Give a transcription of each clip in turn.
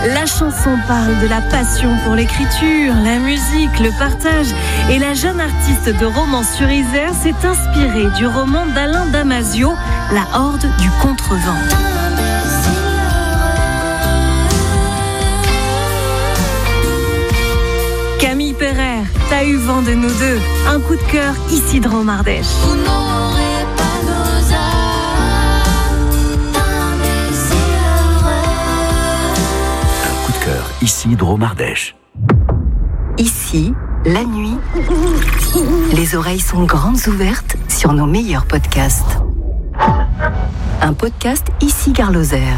La chanson parle de la passion pour l'écriture, la musique, le partage. Et la jeune artiste de Romans-sur-Isère s'est inspirée du roman d'Alain Damasio, La Horde du Contrevent. Camille Pereire, t'as eu vent de nous deux. Un coup de cœur ici de Romardèche. Ici, Dromardèche. Ici, la nuit, les oreilles sont grandes ouvertes sur nos meilleurs podcasts. Un podcast ici Gare Lozère.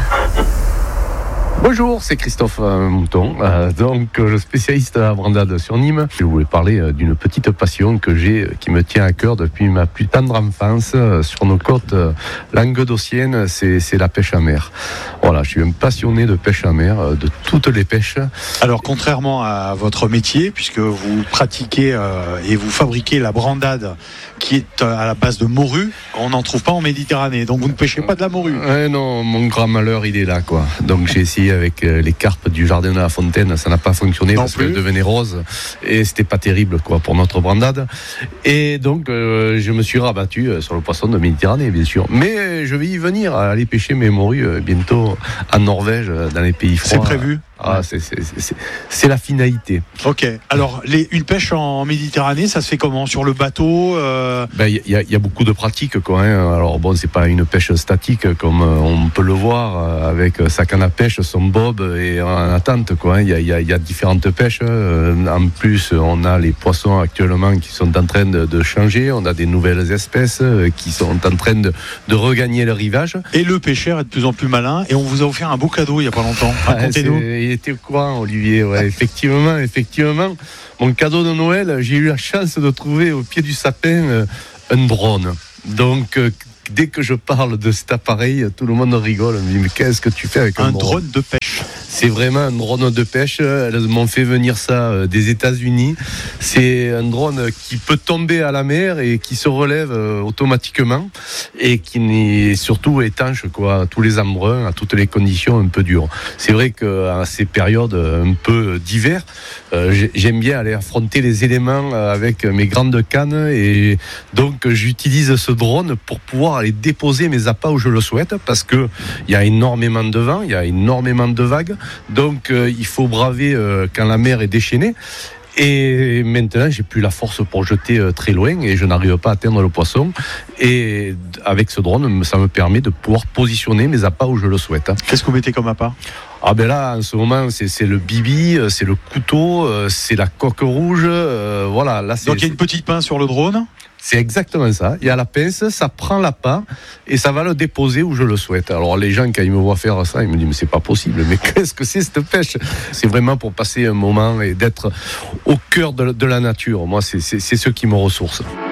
Bonjour, c'est Christophe Mouton, donc le spécialiste à Brandade sur Nîmes. Je voulais parler d'une petite passion que j'ai, qui me tient à cœur depuis ma plus tendre enfance sur nos côtes languedociennes, c'est la pêche à mer. Voilà, je suis un passionné de pêche à mer, de toutes les pêches. Alors contrairement à votre métier, puisque vous pratiquez et vous fabriquez la brandade qui est à la base de morue, on n'en trouve pas en Méditerranée, donc vous ne pêchez pas de la morue. Non, mon grand malheur il est là quoi. Donc j'ai essayé avec les carpes du jardin de la Fontaine, ça n'a pas fonctionné parce qu'elles devenaient roses et c'était pas terrible quoi pour notre brandade. Et donc je me suis rabattu sur le poisson de Méditerranée bien sûr. Mais je vais y venir, aller pêcher mes morues bientôt en Norvège, dans les pays froids. C'est prévu. Ah, c'est la finalité. Ok. Alors, une pêche en Méditerranée, ça se fait comment ? Sur le bateau y a beaucoup de pratiques, quoi. Hein. Alors bon, c'est pas une pêche statique comme on peut le voir avec sa canne à pêche, son bob et en attente, quoi. Il y a différentes pêches. En plus, on a les poissons actuellement qui sont en train de changer. On a des nouvelles espèces qui sont en train de regagner le rivage. Et le pêcheur est de plus en plus malin. Et on vous a offert un beau cadeau il y a pas longtemps. Racontez-nous. Il était au courant, Olivier, ouais, effectivement. Mon cadeau de Noël, j'ai eu la chance de trouver au pied du sapin un drone. Donc, dès que je parle de cet appareil, tout le monde rigole. On me dit, mais qu'est-ce que tu fais avec un drone de pêche ? C'est vraiment un drone de pêche. Elles m'ont fait venir ça des États-Unis. C'est un drone qui peut tomber à la mer et qui se relève automatiquement et qui est surtout étanche quoi, à tous les embruns, à toutes les conditions un peu dures. C'est vrai qu'à ces périodes un peu d'hiver, j'aime bien aller affronter les éléments avec mes grandes cannes et donc j'utilise ce drone pour pouvoir aller déposer mes appâts où je le souhaite parce que il y a énormément de vent, il y a énormément de vagues. Donc il faut braver quand la mer est déchaînée. Et maintenant, j'ai plus la force pour jeter très loin et je n'arrive pas à atteindre le poisson. Et avec ce drone, ça me permet de pouvoir positionner mes appâts où je le souhaite. Qu'est-ce que vous mettez comme appât ? Ah ben là, en ce moment, c'est le bibi, c'est le couteau, c'est la coque rouge. Voilà. Là, donc il y a une petite pince sur le drone ? C'est exactement ça. Il y a la pince, ça prend l'appât et ça va le déposer où je le souhaite. Alors les gens, quand ils me voient faire ça, ils me disent mais c'est pas possible. Mais qu'est-ce que c'est cette pêche ? C'est vraiment pour passer un moment et d'être au cœur de la nature. Moi, c'est ce qui me ressource.